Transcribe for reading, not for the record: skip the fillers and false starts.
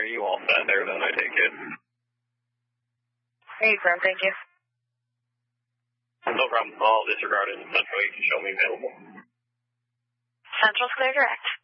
are you all set there then, I take it? Affirm, thank you. No problem. I'll disregard it. Central, you can show me available. Central's clear direct.